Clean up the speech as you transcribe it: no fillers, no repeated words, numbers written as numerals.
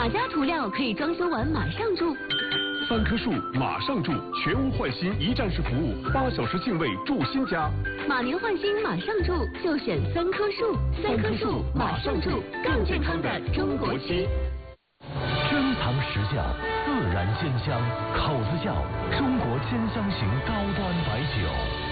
哪家涂料可以装修完马上住 ？3棵树马上住，全屋换新一站式服务，8小时净位住新家。 马年换新马上住，就选3棵树。3棵树马上住，更健康的中国区。 珍藏实窖，自然鲜香，口子窖，中国10香型高端白酒。